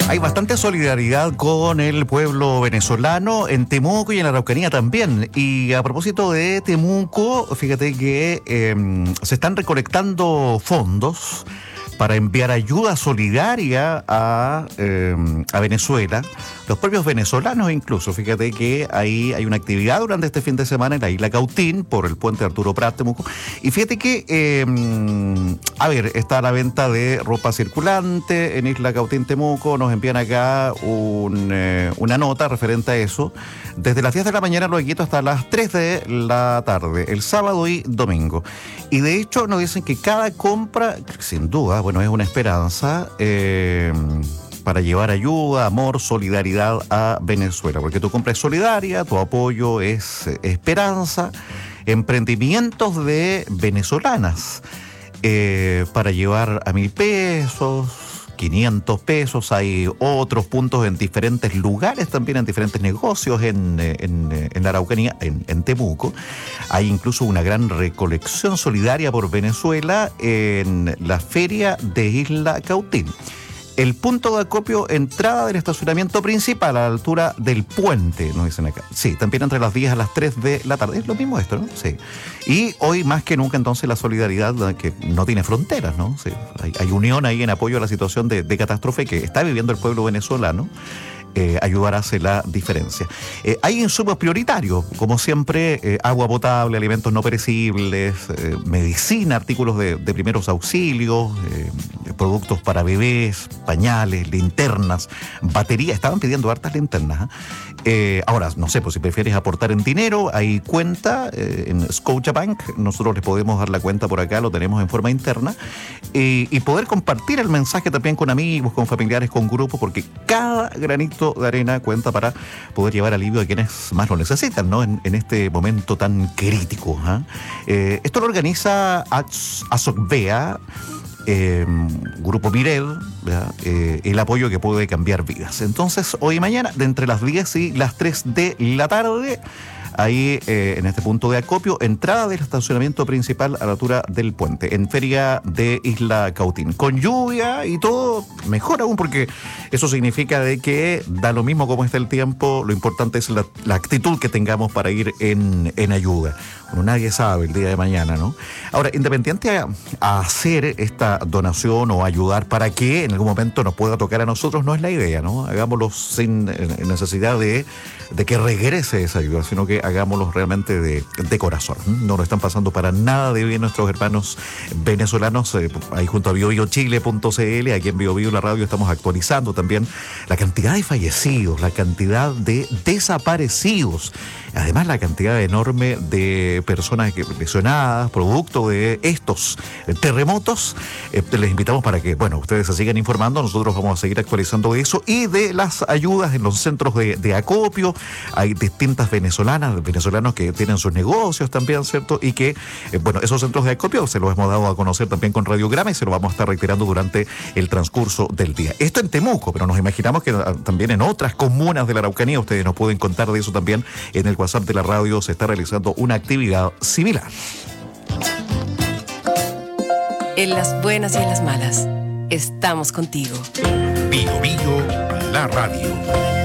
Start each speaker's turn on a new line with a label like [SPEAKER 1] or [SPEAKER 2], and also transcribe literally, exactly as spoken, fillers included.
[SPEAKER 1] Hay bastante solidaridad con el pueblo venezolano en Temuco y en la Araucanía también. Y a propósito de Temuco, fíjate que eh, se están recolectando fondos para enviar ayuda solidaria a, eh, a Venezuela. Los propios venezolanos incluso, fíjate que ahí hay una actividad durante este fin de semana en la isla Cautín, por el puente Arturo Prat, Temuco. Y fíjate que, eh, a ver, está a la venta de ropa circulante en Isla Cautín, Temuco. Nos envían acá un, eh, una nota referente a eso. Desde las diez de la mañana, luego hasta las tres de la tarde, el sábado y domingo. Y de hecho nos dicen que cada compra, sin duda, bueno, es una esperanza, eh, para llevar ayuda, amor, solidaridad a Venezuela. Porque tu compra es solidaria, tu apoyo es eh, esperanza, emprendimientos de venezolanas eh, para llevar a mil pesos, quinientos pesos. Hay otros puntos en diferentes lugares, también en diferentes negocios en, en, en la Araucanía, en, en Temuco. Hay incluso una gran recolección solidaria por Venezuela en la feria de Isla Cautín. El punto de acopio, entrada del estacionamiento principal a la altura del puente, nos dicen acá. Sí, también entre las diez a las tres de la tarde. Es lo mismo esto, ¿no? Sí. Y hoy más que nunca entonces la solidaridad que no tiene fronteras, ¿no? Sí. Hay, hay unión ahí en apoyo a la situación de, de catástrofe que está viviendo el pueblo venezolano. Eh, ayudar hace la diferencia. Eh, hay insumos prioritarios, como siempre, eh, agua potable, alimentos no perecibles, eh, medicina, artículos de, de primeros auxilios, eh, productos para bebés, pañales, linternas, baterías. Estaban pidiendo hartas linternas. ¿eh? Eh, ahora, no sé, pues si prefieres aportar en dinero, hay cuenta eh, en Scotiabank. Nosotros les podemos dar la cuenta por acá, lo tenemos en forma interna. Eh, y poder compartir el mensaje también con amigos, con familiares, con grupos, porque cada granito de arena cuenta para poder llevar alivio a quienes más lo necesitan, ¿no? En, en este momento tan crítico. ¿eh? Eh, esto lo organiza Asocvea, eh, Grupo Mired, eh, el apoyo que puede cambiar vidas. Entonces, hoy y mañana, de entre las diez y las tres de la tarde, ahí eh, en este punto de acopio, entrada del estacionamiento principal a la altura del puente, en feria de Isla Cautín. Con lluvia y todo, mejor aún, porque eso significa de que da lo mismo cómo está el tiempo, lo importante es la, la actitud que tengamos para ir en, en ayuda. Bueno, nadie sabe el día de mañana, ¿no? Ahora, independiente a, a hacer esta donación o ayudar para que en algún momento nos pueda tocar a nosotros, no es la idea, ¿no? Hagámoslo sin necesidad de, de que regrese esa ayuda, sino que hagámoslo realmente de, de corazón. No lo están pasando para nada de bien nuestros hermanos venezolanos. Eh, ahí junto a bio bio chile punto c l, aquí en Bio Bio la radio estamos actualizando también la cantidad de fallecidos, la cantidad de desaparecidos, además la cantidad enorme de personas que, lesionadas producto de estos terremotos. Eh, les invitamos para que, bueno, ustedes se sigan informando. Nosotros vamos a seguir actualizando de eso y de las ayudas en los centros de, de acopio. Hay distintas venezolanas, venezolanos que tienen sus negocios también, ¿cierto? Y que, eh, bueno, esos centros de acopio se los hemos dado a conocer también con Radiograma y se los vamos a estar reiterando durante el transcurso del día. Esto en Temuco, pero nos imaginamos que también en otras comunas de la Araucanía, ustedes nos pueden contar de eso también en el WhatsApp de la radio. Se está realizando una actividad similar.
[SPEAKER 2] En las buenas y en las malas, estamos contigo.
[SPEAKER 3] Bio Bio, la radio.